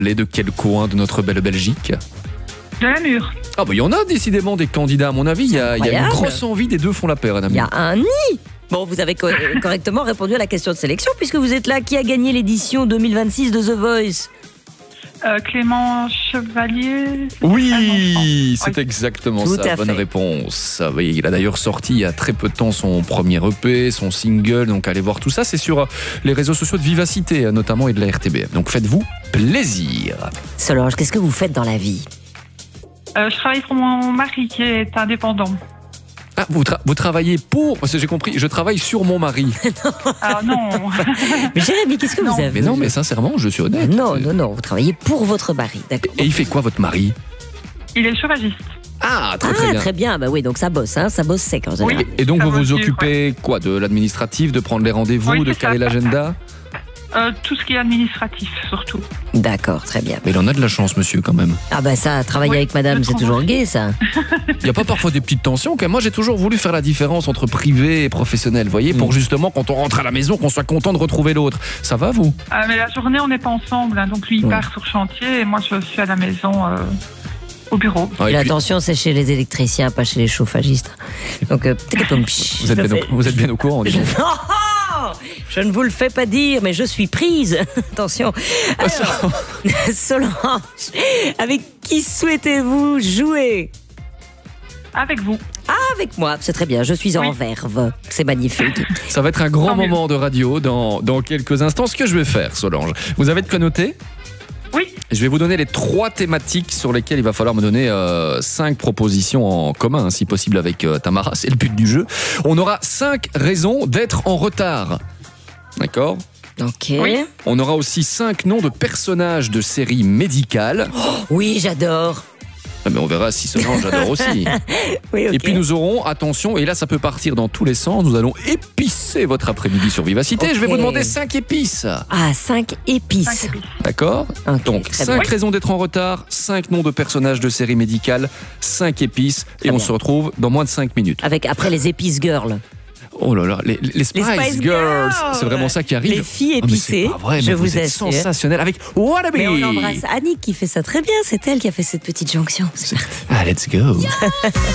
Les de quel coin de notre belle Belgique? De la Mure. Ah bah il y en a décidément des candidats à mon avis, il y a une Incroyable. grosse envie des deux font la paire, Il y a un nid. Bon, vous avez correctement répondu à la question de sélection puisque vous êtes là. Qui a gagné l'édition 2026 de The Voice? Clément Chevalier. Oui, c'est Oui. exactement Tout ça, à bonne fait. réponse. Oui, il a d'ailleurs sorti il y a très peu de temps son premier EP, son single, donc allez voir tout ça, c'est sur les réseaux sociaux de Vivacité notamment et de la RTBF. Donc faites-vous plaisir. Solange, qu'est-ce que vous faites dans la vie? Je travaille pour mon mari qui est indépendant. Ah, vous travaillez pour, parce que j'ai compris, je travaille sur mon mari. Alors non. Mais Jérémy, qu'est-ce que Non. vous avez? Mais non, mais sincèrement, je suis honnête. Non, vous travaillez pour votre mari, d'accord. Et il fait quoi votre mari? Il est chauffagiste. Ah, très bien. Très bien, bah oui, donc ça bosse, hein, ça bosse sec en général. Et donc Ça vous va vous suivre, occupez quoi, de l'administratif, de prendre les rendez-vous, Oui, de c'est caler ça. l'agenda? Tout ce qui est administratif, surtout. D'accord, très bien. Mais il en a de la chance, monsieur, quand même. Ah bah ça, travailler Oui, avec madame, je c'est trouve toujours aussi. gai ça. Il n'y a pas parfois des petites tensions quand même. Moi, j'ai toujours voulu faire la différence entre privé et professionnel, vous voyez, pour justement, quand on rentre à la maison, qu'on soit content de retrouver l'autre. Ça va, vous? Mais la journée, on n'est pas ensemble. Hein, donc lui, il Ouais. part sur chantier et moi, je suis à la maison au bureau. Ah, et Et puis, attention, c'est chez les électriciens, pas chez les chauffagistes. Donc, vous êtes bien au courant, dis donc. Je ne vous le fais pas dire, mais je suis prise. Attention. Alors, Solange, avec qui souhaitez-vous jouer? Avec vous. Avec moi, c'est très bien. Je suis en Oui. verve. C'est magnifique. Ça va être un grand Tant mieux. moment de radio dans quelques instants. Ce que je vais faire, Solange, vous avez de quoi noter? Oui. Je vais vous donner les 3 thématiques sur lesquelles il va falloir me donner 5 propositions en commun, hein, si possible avec Tamara, c'est le but du jeu. On aura 5 raisons d'être en retard. D'accord? Ok. Oui. On aura aussi 5 noms de personnages de séries médicales. Oui, j'adore. Ah, mais on verra si Solange j'adore aussi. Oui, ok. Et puis nous aurons, attention, et là ça peut partir dans tous les sens, nous allons épicer votre après-midi sur Vivacité. Ok. Je vais vous demander 5 épices. Ah, 5 épices. 5 épices. D'accord? Ok, Donc, très 5 bien. raisons d'être en retard, 5 noms de personnages de séries médicales, 5 épices, et on bien. se retrouve dans moins de 5 minutes. Avec après les épices girls. Oh là là, les Spice, Spice Girls, Girls. c'est vraiment ça qui arrive. Les filles Ah, mais épicées, c'est pas vrai, mais je vous vous êtes assure. sensationnel avec Wannabe. Mais on embrasse Annick qui fait ça très bien. C'est elle qui a fait cette petite jonction. C'est parti. Ah, let's go.